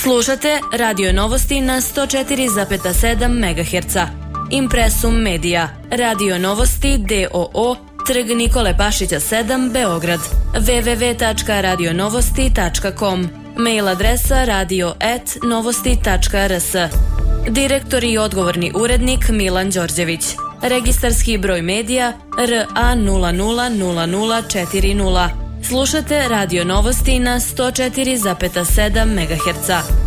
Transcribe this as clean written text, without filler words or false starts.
Slušate radio novosti na 104,7 MHz. Impresum Medija. Radio novosti d.o.o. Trg Nikole Pašića 7, Beograd. www.radionovosti.com. Mail adresa radio@novosti.rs. Direktor i odgovorni urednik Milan Đorđević. Registarski broj medija RA000040. Slušate radio novosti na 104,7 MHz.